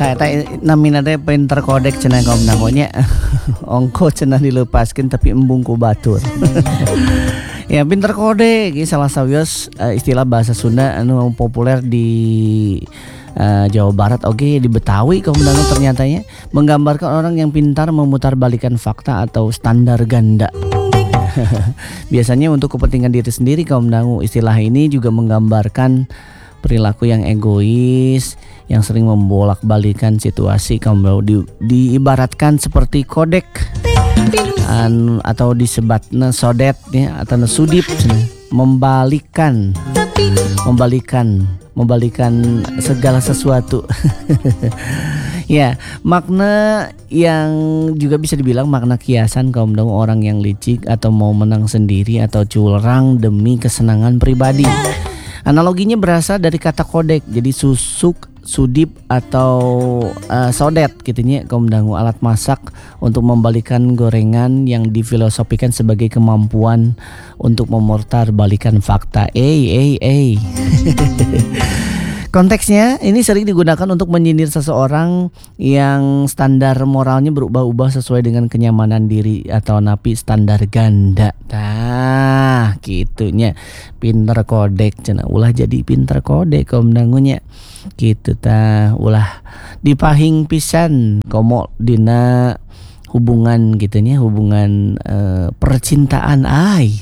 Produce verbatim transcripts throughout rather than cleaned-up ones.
Tak tak namina teh pinter kodek cenah kaum nangonya. Ongko cenah dilepaskeun tapi embung ku batur. Ya pinter kodek ieu salah sawios uh, istilah bahasa Sunda anu populer di uh, Jawa Barat oke okay, di Betawi kaum nango ternyatanya menggambarkan orang yang pintar memutarbalikan fakta atau standar ganda. Biasanya untuk kepentingan diri sendiri kaum dangu. Istilah ini juga menggambarkan perilaku yang egois yang sering membolak-balikan situasi kaum dangu. Di, diibaratkan seperti kodek an, atau disebatna sodet ya, atau sudip membalikan membalikan membalikan segala sesuatu. Ya, makna yang juga bisa dibilang makna kiasan kaum dangu orang yang licik atau mau menang sendiri atau curang demi kesenangan pribadi. Analoginya berasal dari kata kodek, jadi susuk, sudip atau uh, sodet gitunya kaum dangu, alat masak untuk membalikan gorengan yang difilosofikan sebagai kemampuan untuk memutar balikan fakta. Eh eh eh. Konteksnya ini sering digunakan untuk menyindir seseorang yang standar moralnya berubah-ubah sesuai dengan kenyamanan diri atau napi standar ganda. Tah, gitunya. Pinter kodek cenah ulah jadi pinter kodek kaum dangunya. Gitu tah, ulah dipahing pisan komo dina hubungan gitunya, hubungan uh, percintaan ai.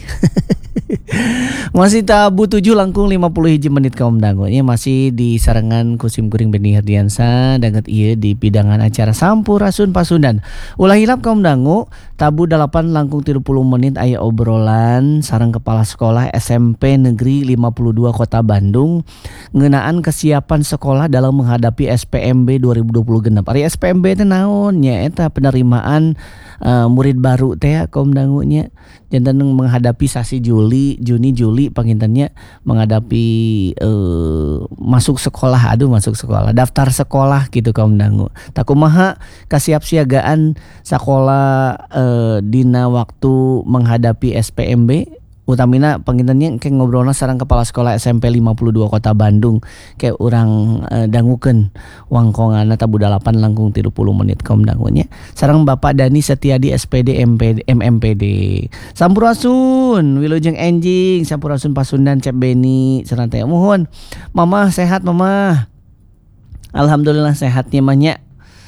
Masih tabu tujuh langkung lima puluh hiji menit kaum dangu. Nya masih di sarengan kusim kuring Beni Herdiansa danget ieu di bidangan acara Sampurasun Pasundan. Ulah hilap kaum dangu, tabu delapan langkung tilu puluh menit aya obrolan sareng kepala sekolah S M P Negeri lima puluh dua Kota Bandung ngeunaan kesiapan sekolah dalam menghadapi S P M B dua ribu dua puluh genep. Ari S P M B teh naon nya eta penerimaan uh, murid baru teh kaum dangu nya. Jantan menghadapi sasi Juli, Juni, Juli pangintennya menghadapi uh, masuk sekolah, aduh masuk sekolah, daftar sekolah gitu kaum dangu. Takumaha kasiapsiagaan sekolah uh, dina waktu menghadapi S P M B. Utamina pangintennya kayak ngobrolna sareng kepala sekolah S M P lima puluh dua Kota Bandung kayak urang uh, dangukeun wangkonganna tabu dalapan langkung tilu puluh menit kaum dangunya sareng Bapak Dani Setiadi S P D M P D, M M P D. Sampurasun wilujeng enjing Sampurasun Pasundan Cep Beni sareng teh mohon mama sehat mama. Alhamdulillah sehatnya mah nya.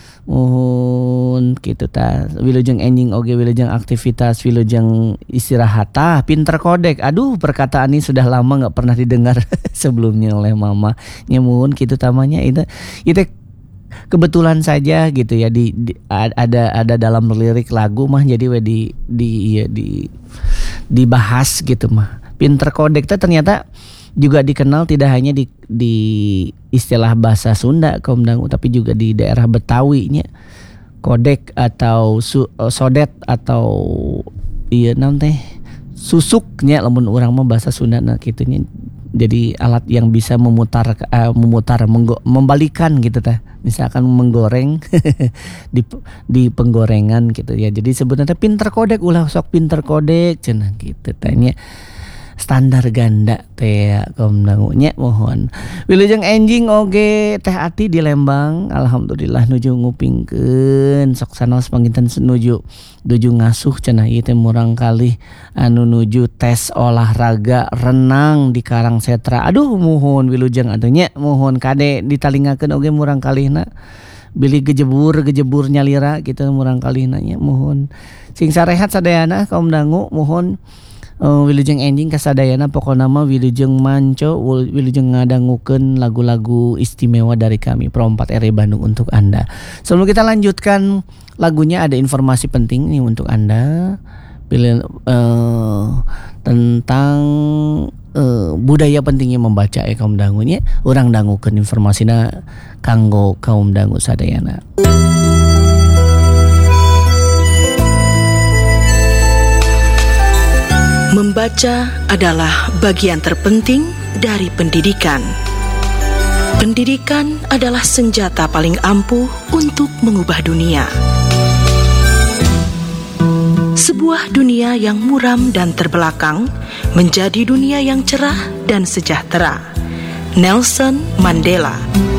Mohon gitu ta wilujeng enjing oge wilujeng aktivitas wilujeng istirahat tah pinter kodek. Aduh perkataan ini sudah lama enggak pernah didengar sebelumnya oleh mama. Nya mohon gitu tamanya itu itu kebetulan saja gitu ya di, di ada ada dalam lirik lagu mah jadi we di di ya, di dibahas gitu mah. Pinter kodek teh ternyata juga dikenal tidak hanya di, di istilah bahasa Sunda kaum dangu tapi juga di daerah Betawi nya kodek atau su, sodet atau iya naon teh susuknya lamun urang mah bahasa Sunda nah kitunya jadi alat yang bisa memutar uh, memutar menggo, membalikan gitu teh misalkan menggoreng di di penggorengan gitu ya jadi sebenarnya pinter kodek ulah sok pinter kodek cenah gitu tanya standar ganda teh kaum dangu nya mohon wilujeng enjing oge teh Ati di Lembang alhamdulillah nuju ngupingkeun sok sanos panginten nuju nuju ngasuh cenah ieu teh murang kalih anu nuju tes olahraga renang di Karangsetra. Aduh mohon wilujeng atuh nya mohon kade ditalingakeun oge murang kalihna bili gejebur gejebur nyalira gitu murang kalihna nya mohon sing sarehat sadayana kaum dangu mohon. Uh, wilujeng enjing kasadayana pokokna mah wilujeng manco wilujeng ngadangukeun lagu-lagu istimewa dari kami Pro empat R Bandung untuk Anda. Sebelum kita lanjutkan lagunya ada informasi penting nih untuk Anda pilih uh, tentang uh, budaya pentingnya membaca ya kaum dangu nya. Urang dangukeun informasina kanggo kaum dangu sadayana. Membaca adalah bagian terpenting dari pendidikan. Pendidikan adalah senjata paling ampuh untuk mengubah dunia. Sebuah dunia yang muram dan terbelakang menjadi dunia yang cerah dan sejahtera. Nelson Mandela.